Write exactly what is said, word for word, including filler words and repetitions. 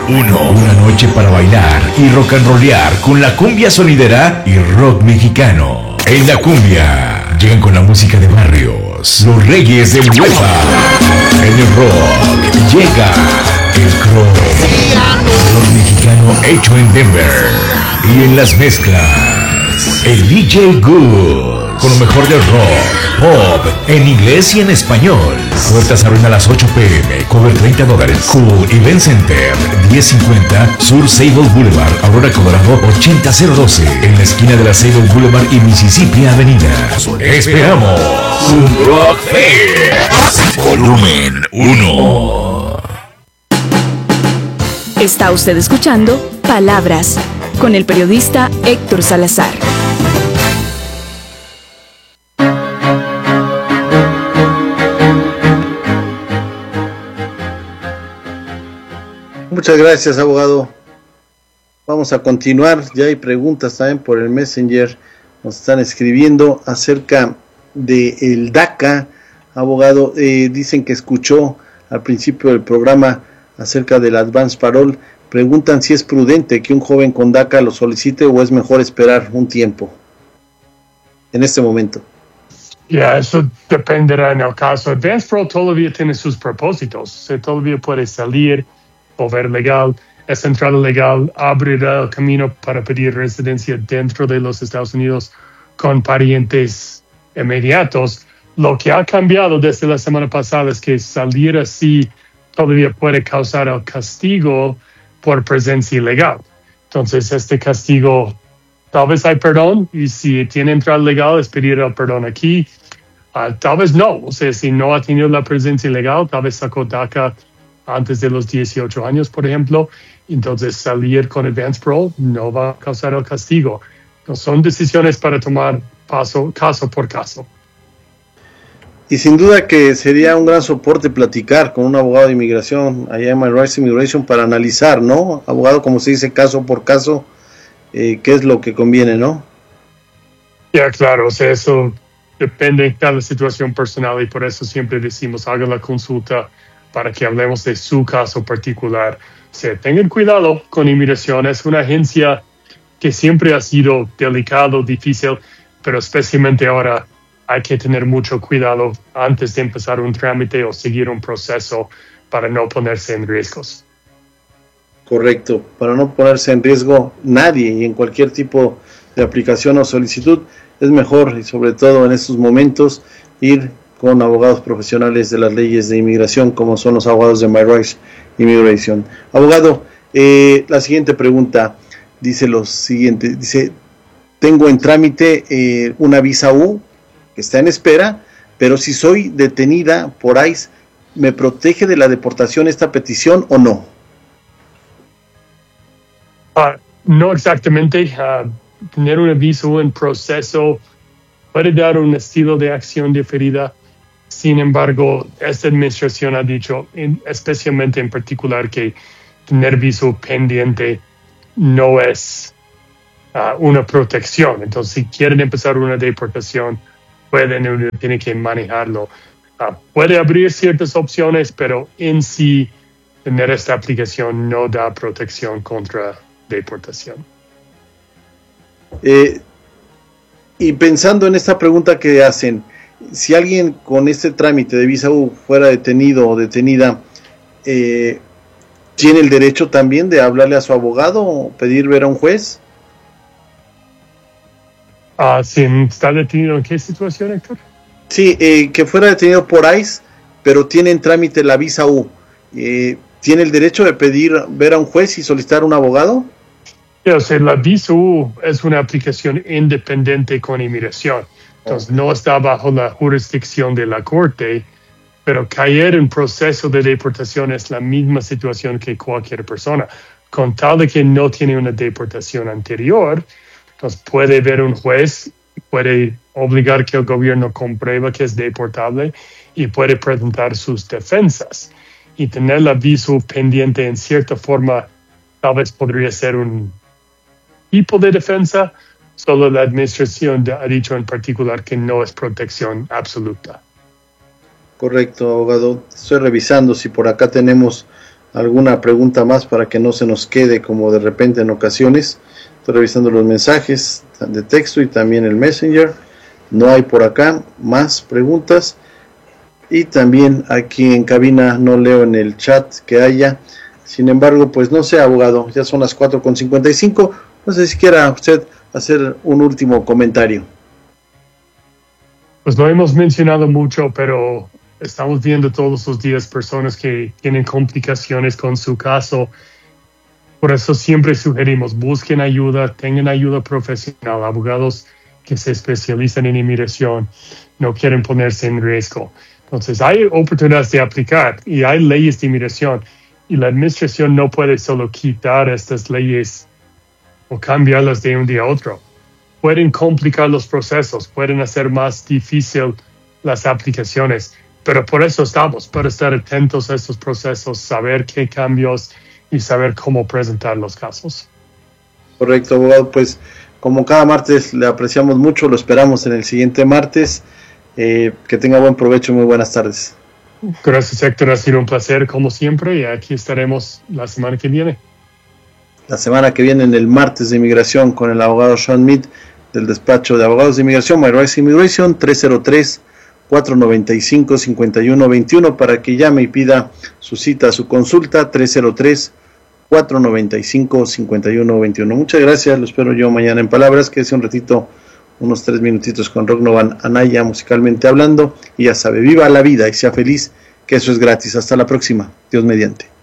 uno. Una noche para bailar y rock and rollear con la cumbia sonidera y rock mexicano. En la cumbia llegan con la música de barrios, los reyes de Huepa. En el rock llega el crow, rock mexicano hecho en Denver. Y en las mezclas, el D J Good, con lo mejor del rock, pop, en inglés y en español. Puertas abren a las ocho pm, cover treinta dólares. Cool Event Center, diez cincuenta Sur Sable Boulevard, Aurora, Colorado, ochenta cero doce. En la esquina de la Sable Boulevard y Mississippi Avenida. Esperamos un Rock Fair. Volumen uno. Está usted escuchando Palabras con el periodista Héctor Salazar. Muchas gracias, abogado. Vamos a continuar. Ya hay preguntas también por el Messenger. Nos están escribiendo acerca del DACA. Abogado, eh, dicen que escuchó al principio del programa acerca del Advance Parole. Preguntan si es prudente que un joven con DACA lo solicite o es mejor esperar un tiempo en este momento. Ya, yeah, eso dependerá en el caso. Advance Parole todavía tiene sus propósitos. Se todavía puede salir, volver legal. Esa entrada legal abrirá el camino para pedir residencia dentro de los Estados Unidos con parientes inmediatos. Lo que ha cambiado desde la semana pasada es que salir así todavía puede causar el castigo por presencia ilegal. Entonces, este castigo, tal vez hay perdón, y si tiene entrada legal, es pedir el perdón aquí. Uh, tal vez no, o sea, si no ha tenido la presencia ilegal, tal vez sacó DACA antes de los dieciocho años, por ejemplo, entonces salir con Advance Parole no va a causar el castigo. No, son decisiones para tomar paso, caso por caso. Y sin duda que sería un gran soporte platicar con un abogado de inmigración allá en My Rights Immigration para analizar, ¿no? Abogado, como se dice, caso por caso, eh, qué es lo que conviene, ¿no? Ya, claro, o sea, eso depende de cada situación personal y por eso siempre decimos, haga la consulta para que hablemos de su caso particular. O sea, tengan cuidado con inmigración, es una agencia que siempre ha sido delicado, difícil, pero especialmente ahora hay que tener mucho cuidado antes de empezar un trámite o seguir un proceso para no ponerse en riesgos. Correcto, para no ponerse en riesgo nadie y en cualquier tipo de aplicación o solicitud, es mejor, y sobre todo en estos momentos, ir con abogados profesionales de las leyes de inmigración, como son los abogados de My Rights Immigration. Abogado, eh, la siguiente pregunta dice lo siguiente, dice, tengo en trámite eh, una visa U, que está en espera, pero si soy detenida por ICE, ¿me protege de la deportación esta petición o no? Uh, no exactamente. Uh, tener un aviso en proceso puede dar un estilo de acción diferida. Sin embargo, esta administración ha dicho, en, especialmente en particular, que tener viso pendiente no es uh, una protección. Entonces, si quieren empezar una deportación, pueden, tienen que manejarlo. Uh, puede abrir ciertas opciones, pero en sí, tener esta aplicación no da protección contra deportación. Eh, y pensando en esta pregunta que hacen, si alguien con este trámite de visa U fuera detenido o detenida, eh, ¿tiene el derecho también de hablarle a su abogado o pedir ver a un juez? Uh, ¿Si está detenido en qué situación, Héctor? Sí, eh, que fuera detenido por ICE, pero tiene en trámite la visa U. Eh, ¿Tiene el derecho de pedir ver a un juez y solicitar un abogado? Sí, o sea, la visa U es una aplicación independiente con inmigración. Entonces, no está bajo la jurisdicción de la corte, pero caer en proceso de deportación es la misma situación que cualquier persona. Con tal de que no tiene una deportación anterior, entonces puede ver un juez, puede obligar que el gobierno compruebe que es deportable y puede presentar sus defensas. Y tener la visa pendiente en cierta forma tal vez podría ser un tipo de defensa, solo la administración ha dicho en particular que no es protección absoluta. Correcto, abogado. Estoy revisando si por acá tenemos alguna pregunta más para que no se nos quede como de repente en ocasiones. Estoy revisando los mensajes de texto y también el Messenger. No hay por acá más preguntas. Y también aquí en cabina no leo en el chat que haya. Sin embargo, pues no sé, abogado, ya son las cuatro con cincuenta y cinco. No sé si quiera usted hacer un último comentario. Pues lo hemos mencionado mucho, pero estamos viendo todos los días personas que tienen complicaciones con su caso. Por eso siempre sugerimos, busquen ayuda, tengan ayuda profesional, abogados que se especializan en inmigración, no quieren ponerse en riesgo. Entonces hay oportunidades de aplicar y hay leyes de inmigración y la administración no puede solo quitar estas leyes o cambiarlas de un día a otro. Pueden complicar los procesos, pueden hacer más difícil las aplicaciones, pero por eso estamos, para estar atentos a estos procesos, saber qué cambios y saber cómo presentar los casos. Correcto, abogado. Pues como cada martes le apreciamos mucho, lo esperamos en el siguiente martes. Eh, que tenga buen provecho y muy buenas tardes. Gracias, Héctor, ha sido un placer como siempre y aquí estaremos la semana que viene. La semana que viene en el martes de inmigración con el abogado Sean Mead del despacho de abogados de inmigración, My Rights Immigration, tres cero tres, cuatro nueve cinco, cinco uno dos uno para que llame y pida su cita, su consulta, tres cero tres, cuatro nueve cinco, cinco uno dos uno. Muchas gracias, lo espero yo mañana en Palabras, que es un ratito, unos tres minutitos con Rocknovan Anaya, musicalmente hablando, y ya sabe, viva la vida y sea feliz, que eso es gratis. Hasta la próxima, Dios mediante.